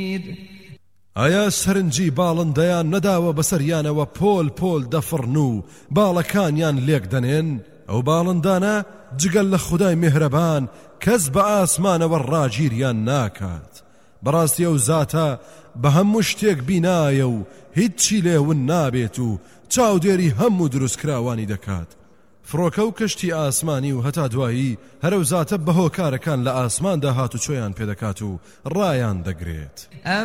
ئایا سەرنجی باڵندەیان نەداوە بەسەریانەوە پۆل پۆل دەفڕن و باڵەکانیان لێک دەنێن؟ ئەو باڵندانە جگەل لە خودای میهرەبان کەس بە ئاسمانەوە ڕاگیریان ناکات. بەڕاستی ئەو زاتە بە هەموو شتێک بینایە و هیچی لێون نابێت و چاودێری هەموو دروستکراوانی دەکات. فڕۆکە و کەشتی ئاسمانی و هەتا دوایی هەرەو زاتە بە هۆکارەکان لە ئاسماندا هاتوچۆیان پێدەکات و ڕایان دەگرێت.